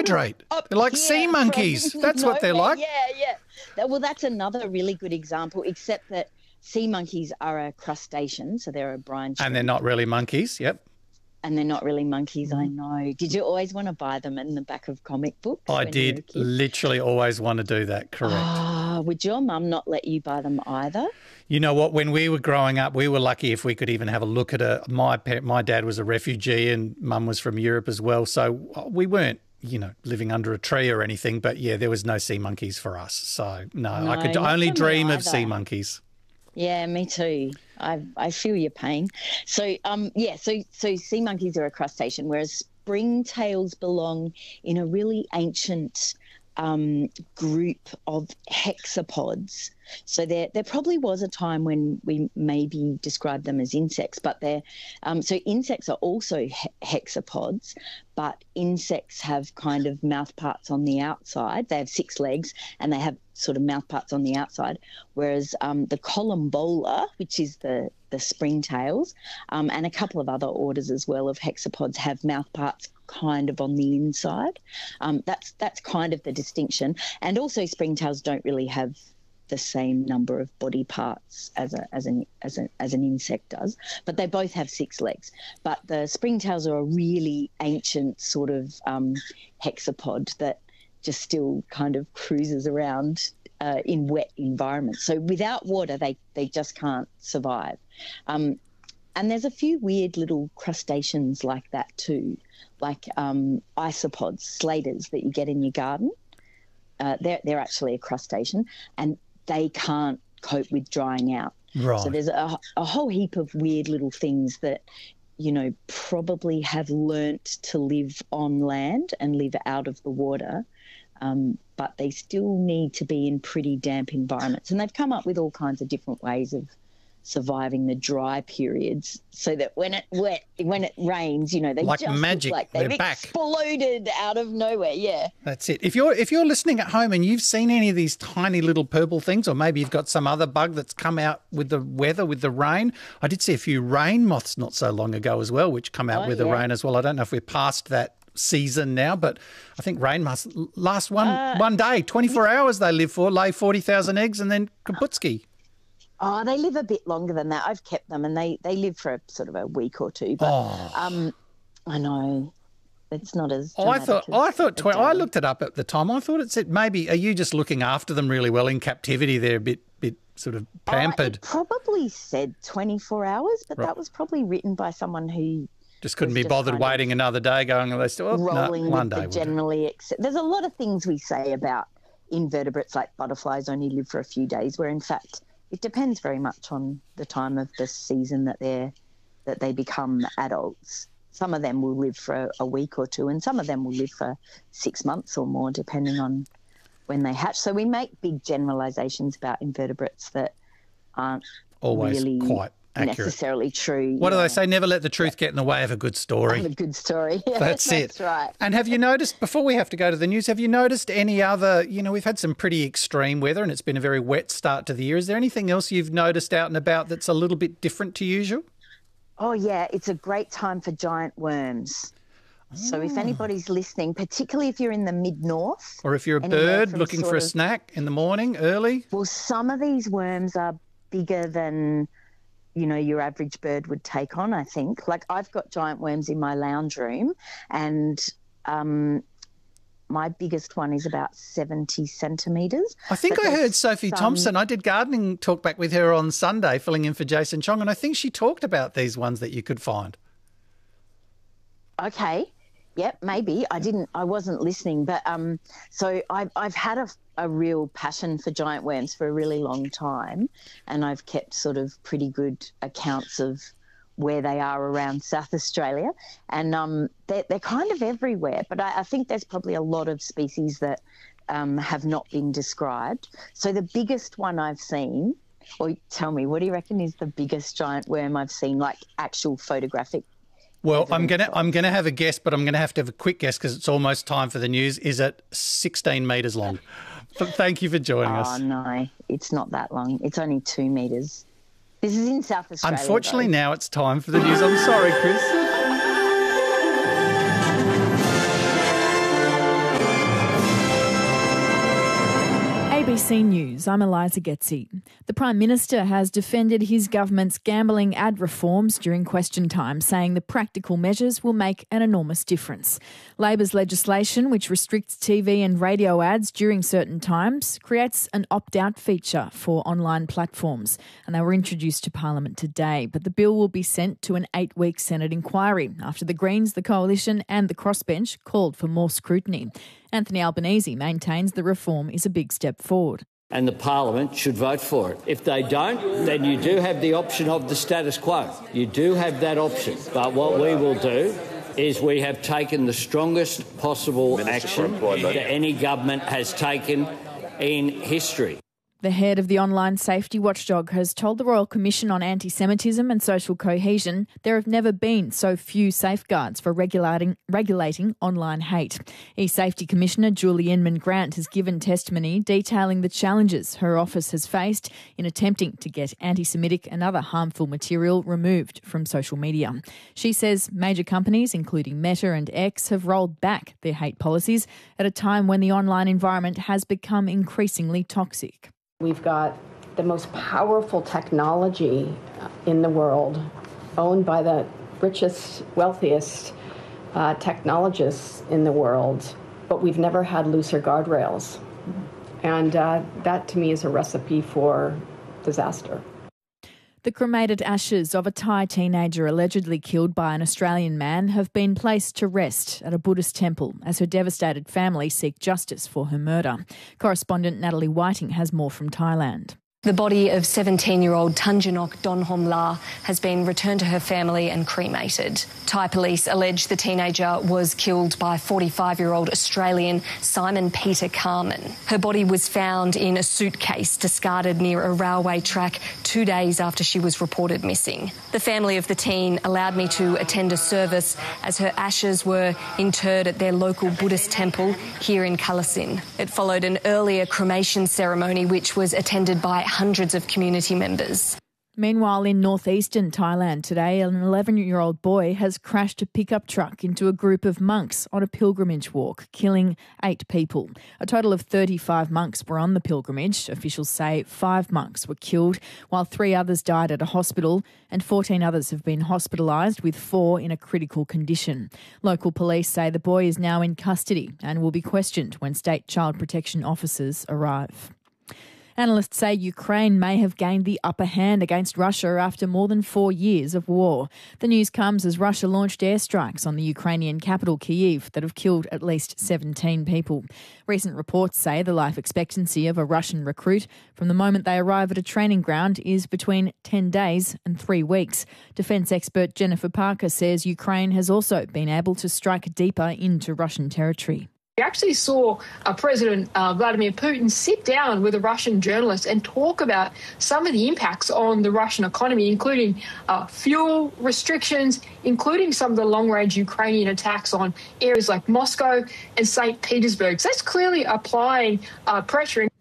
hydrate. They're like sea monkeys. That's what they're like. Yeah. Well, that's another really good example, except that sea monkeys are a crustacean, so they're a brine shrimp. And they're not really monkeys, yep. And they're not really monkeys, I know. Did you always want to buy them in the back of comic books? I did literally always want to do that, correct. Would your mum not let you buy them either? You know what? When we were growing up, we were lucky if we could even have a look at my dad was a refugee and mum was from Europe as well. So we weren't, living under a tree or anything. But, yeah, there was no sea monkeys for us. So, no I could only dream of sea monkeys. Yeah, me too. I feel your pain. So, so sea monkeys are a crustacean, whereas springtails belong in a really ancient group of hexapods. So there probably was a time when we maybe described them as insects, but so insects are also hexapods, but insects have kind of mouth parts on the outside. They have 6 legs and they have sort of mouth parts on the outside, whereas the columbola, which is the springtails, and a couple of other orders as well of hexapods have mouth parts kind of on the inside. That's kind of the distinction. And also springtails don't really have the same number of body parts as an insect does, but they both have 6 legs. But the springtails are a really ancient sort of hexapod that just still kind of cruises around in wet environments. So without water, they just can't survive. And there's a few weird little crustaceans like that too, like isopods, slaters that you get in your garden. They're actually a crustacean, and they can't cope with drying out. Right. So there's a whole heap of weird little things that, probably have learnt to live on land and live out of the water, but they still need to be in pretty damp environments. And they've come up with all kinds of different ways of surviving the dry periods, so that when it rains, they like just magic, look like they've exploded out of nowhere. Yeah, that's it. If you're listening at home and you've seen any of these tiny little purple things, or maybe you've got some other bug that's come out with the weather, with the rain. I did see a few rain moths not so long ago as well, which come out with the rain as well. I don't know if we're past that season now, but I think rain must last one day, 24 hours they live for, lay 40,000 eggs, and then kaputski. Oh, they live a bit longer than that. I've kept them, and they live for sort of a week or two. But I know it's not as. I looked it up at the time. I thought it said maybe. Are you just looking after them really well in captivity? They're a bit sort of pampered. It probably said 24 hours, but that was probably written by someone who just couldn't be bothered waiting another day. Going, they still rolling one with day. The generally accept. There's a lot of things we say about invertebrates, like butterflies, only live for a few days, where in fact. It depends very much on the time of the season that they become adults. Some of them will live for a week or two, and some of them will live for 6 months or more, depending on when they hatch. So we make big generalizations about invertebrates that aren't always really quite accurate. Necessarily true. What do they say? Never let the truth get in the way of a good story. Of a good story. Yeah, that's it. That's right. And have you noticed, before we have to go to the news, have you noticed any other, we've had some pretty extreme weather and it's been a very wet start to the year. Is there anything else you've noticed out and about that's a little bit different to usual? Oh, yeah. It's a great time for giant worms. So if anybody's listening, particularly if you're in the mid-north. Or if you're a bird looking for a snack in the morning, early. Well, some of these worms are bigger than, your average bird would take on, I think. Like I've got giant worms in my lounge room, and my biggest one is about 70 centimetres. I think I heard Sophie Thompson. I did gardening talk back with her on Sunday, filling in for Jason Chong, and I think she talked about these ones that you could find. Okay. Yep, maybe. I wasn't listening. But so I've had a real passion for giant worms for a really long time, and I've kept sort of pretty good accounts of where they are around South Australia. And they're kind of everywhere, but I think there's probably a lot of species that have not been described. So the biggest one I've seen, or tell me, what do you reckon is the biggest giant worm I've seen, like actual photographic? Well, I'm gonna have a guess, but I'm gonna have to have a quick guess because it's almost time for the news. Is it 16 metres long? But thank you for joining us. Oh no, it's not that long. It's only 2 metres. This is in South Australia. Unfortunately, now it's time for the news. I'm sorry, Chris. ABC News, I'm Eliza Getzi. The Prime Minister has defended his government's gambling ad reforms during question time, saying the practical measures will make an enormous difference. Labor's legislation, which restricts TV and radio ads during certain times, creates an opt-out feature for online platforms, and they were introduced to Parliament today. But the bill will be sent to an 8-week Senate inquiry after the Greens, the Coalition and the Crossbench called for more scrutiny. Anthony Albanese maintains the reform is a big step forward. And the Parliament should vote for it. If they don't, then you do have the option of the status quo. You do have that option. But what we will do is we have taken the strongest possible action that any government has taken in history. The head of the online safety watchdog has told the Royal Commission on Anti-Semitism and Social Cohesion there have never been so few safeguards for regulating online hate. E-Safety Commissioner Julie Inman-Grant has given testimony detailing the challenges her office has faced in attempting to get anti-Semitic and other harmful material removed from social media. She says major companies, including Meta and X, have rolled back their hate policies at a time when the online environment has become increasingly toxic. We've got the most powerful technology in the world, owned by the richest, wealthiest technologists in the world, but we've never had looser guardrails. And that, to me, is a recipe for disaster. The cremated ashes of a Thai teenager allegedly killed by an Australian man have been placed to rest at a Buddhist temple as her devastated family seek justice for her murder. Correspondent Natalie Whiting has more from Thailand. The body of 17-year-old Tanjanok Donhom-La has been returned to her family and cremated. Thai police allege the teenager was killed by 45-year-old Australian Simon Peter Carman. Her body was found in a suitcase discarded near a railway track 2 days after she was reported missing. The family of the teen allowed me to attend a service as her ashes were interred at their local Buddhist temple here in Kalasin. It followed an earlier cremation ceremony which was attended by hundreds of community members. Meanwhile, in northeastern Thailand today, an 11-year-old boy has crashed a pickup truck into a group of monks on a pilgrimage walk, killing 8 people. A total of 35 monks were on the pilgrimage. Officials say 5 monks were killed, while 3 others died at a hospital and 14 others have been hospitalised, with 4 in a critical condition. Local police say the boy is now in custody and will be questioned when state child protection officers arrive. Analysts say Ukraine may have gained the upper hand against Russia after more than 4 years of war. The news comes as Russia launched airstrikes on the Ukrainian capital Kyiv that have killed at least 17 people. Recent reports say the life expectancy of a Russian recruit from the moment they arrive at a training ground is between 10 days and 3 weeks. Defence expert Jennifer Parker says Ukraine has also been able to strike deeper into Russian territory. We actually saw President Vladimir Putin sit down with a Russian journalist and talk about some of the impacts on the Russian economy, including fuel restrictions, including some of the long-range Ukrainian attacks on areas like Moscow and St. Petersburg. So that's clearly applying pressure.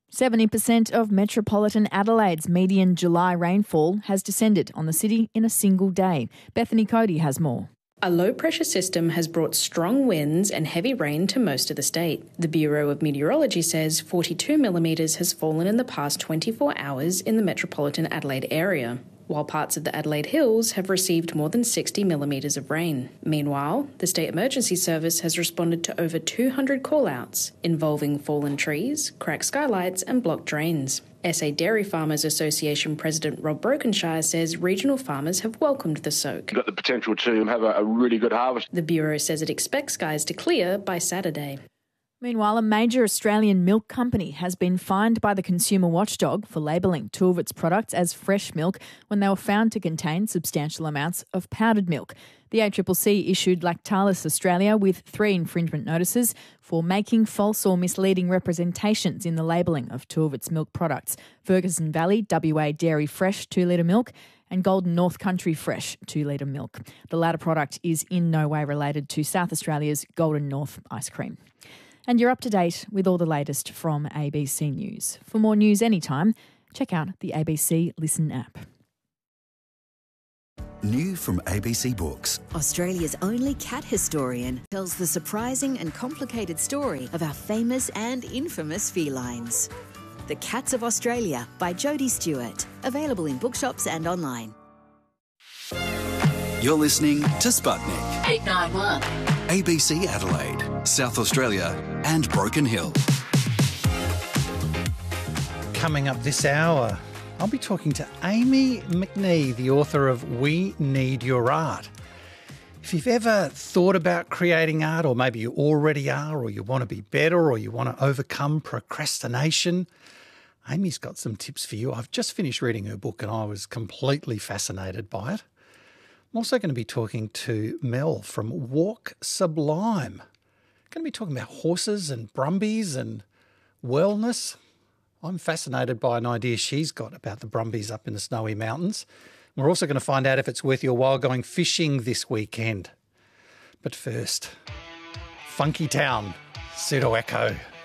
70% of metropolitan Adelaide's median July rainfall has descended on the city in a single day. Bethany Cody has more. A low-pressure system has brought strong winds and heavy rain to most of the state. The Bureau of Meteorology says 42 millimetres has fallen in the past 24 hours in the metropolitan Adelaide area, while parts of the Adelaide Hills have received more than 60 millimetres of rain. Meanwhile, the State Emergency Service has responded to over 200 call-outs involving fallen trees, cracked skylights and blocked drains. SA Dairy Farmers Association President Rob Brokenshire says regional farmers have welcomed the soak. Got the potential to have a really good harvest. The Bureau says it expects skies to clear by Saturday. Meanwhile, a major Australian milk company has been fined by the consumer watchdog for labelling 2 of its products as fresh milk when they were found to contain substantial amounts of powdered milk. The ACCC issued Lactalis Australia with 3 infringement notices for making false or misleading representations in the labelling of 2 of its milk products: Ferguson Valley WA Dairy Fresh 2-litre milk and Golden North Country Fresh 2-litre milk. The latter product is in no way related to South Australia's Golden North ice cream. And you're up to date with all the latest from ABC News. For more news anytime, check out the ABC Listen app. New from ABC Books. Australia's only cat historian tells the surprising and complicated story of our famous and infamous felines. The Cats of Australia by Jodie Stewart. Available in bookshops and online. You're listening to Sputnik. 891. ABC Adelaide, South Australia and Broken Hill. Coming up this hour, I'll be talking to Amy McNee, the author of We Need Your Art. If you've ever thought about creating art, or maybe you already are, or you want to be better, or you want to overcome procrastination, Amy's got some tips for you. I've just finished reading her book and I was completely fascinated by it. I'm also going to be talking to Mel from Walk Sublime. Going to be talking about horses and brumbies and wellness. I'm fascinated by an idea she's got about the brumbies up in the Snowy Mountains. We're also going to find out if it's worth your while going fishing this weekend. But first, Funky Town, Pseudo Echo.